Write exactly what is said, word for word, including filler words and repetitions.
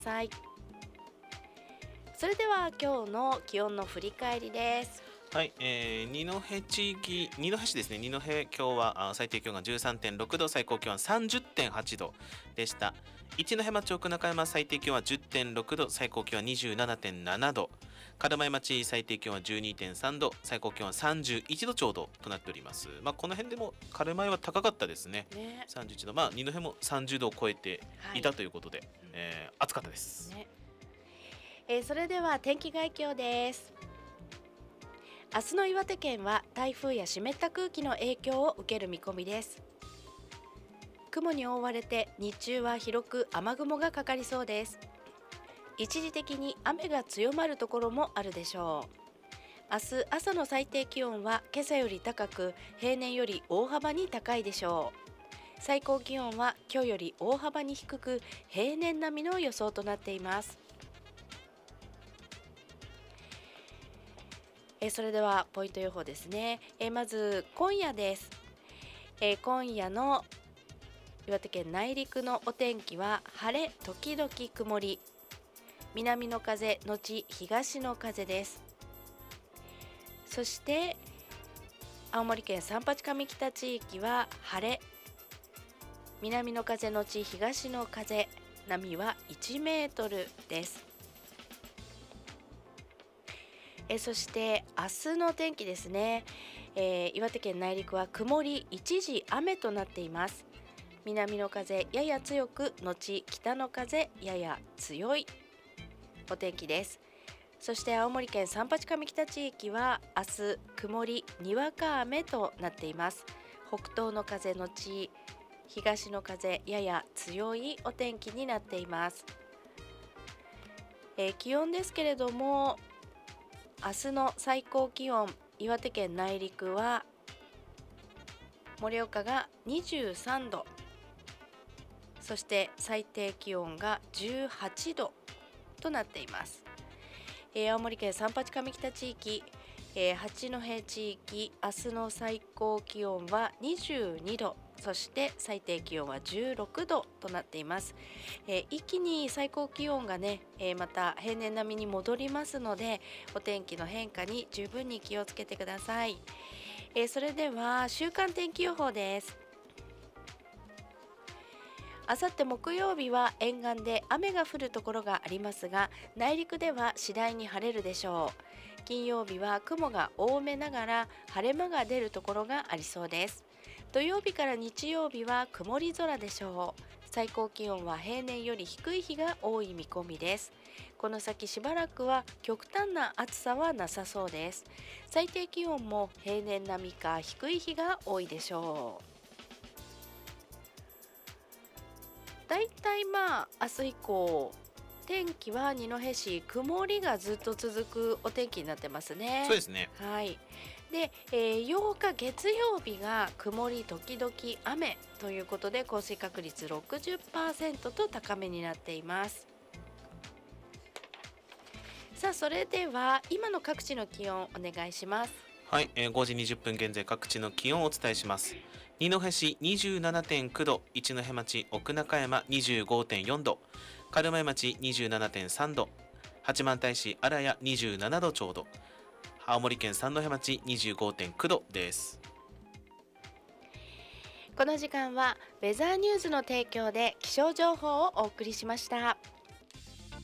さい。それでは今日の気温の振り返りです。 はい、えー、二戸地域、二戸市ですね。二戸、今日はあ最低気温が じゅうさんてんろくど、最高気温は さんじゅってんはちどでした。一戸町奥中山、最低気温は じゅってんろくど、最高気温は にじゅうななてんななど。門前町、最低気温は じゅうにてんさんど、最高気温はさんじゅういちどちょうどとなっております。まあ、この辺でも門前は高かったですね。 ね、 さんじゅういちど、まあ、二戸もさんじゅうどを超えていたということで、 はい、 えー暑かったです。 ねえーそれでは天気概況です。明日の岩手県は台風や湿った空気の影響を受ける見込みです。雲に覆われて日中は広く雨雲がかかりそうです。一時的に雨が強まるところもあるでしょう。明日朝の最低気温は今朝より高く、平年より大幅に高いでしょう。最高気温は今日より大幅に低く、平年並みの予想となっています。えそれではポイント予報ですね。えまず今夜です。え今夜の岩手県内陸のお天気は晴れ時々曇り、南の風のち東の風です。そして青森県三八上北地域は晴れ、南の風のち東の風、波はいちメートルです。えそして明日の天気ですね。えー、岩手県内陸は曇り一時雨となっています。南の風やや強く、後北の風やや強いお天気です。そして青森県三八上北地域は明日曇りにわか雨となっています。北東の風のち東の風やや強いお天気になっています。えー、気温ですけれども、明日の最高気温、岩手県内陸は盛岡がにじゅうさんど、そして最低気温がじゅうはちどとなっています。えー、青森県三八上北地域、えー、八戸地域、明日の最高気温はにじゅうにど、そして最低気温はじゅうろくどとなっています。えー、一気に最高気温がね、えー、また平年並みに戻りますので、お天気の変化に十分に気をつけてください。えー、それでは週間天気予報です。あさって木曜日は沿岸で雨が降るところがありますが、内陸では次第に晴れるでしょう。金曜日は雲が多めながら晴れ間が出るところがありそうです。土曜日から日曜日は曇り空でしょう。最高気温は平年より低い日が多い見込みです。この先しばらくは極端な暑さはなさそうです。最低気温も平年並みか低い日が多いでしょう。だいたいまあ明日以降、天気は二戸市曇りがずっと続くお天気になってますね。 そうですね。 はい。で、えー、ようか月曜日が曇り時々雨ということで、降水確率 ろくじゅっパーセント と高めになっています。さあ、それでは今の各地の気温お願いします。 はい、えー、ごじにじゅっぷん現在各地の気温をお伝えします。二戸市 にじゅうななてんきゅうど、一戸町奥中山 にじゅうごてんよんど、門前町 にじゅうななてんさんど、八幡平市荒谷にじゅうななどちょうど、青森県三戸町 にじゅうごてんきゅうどです。 この時間はウェザーニューズの提供で気象情報をお送りしました。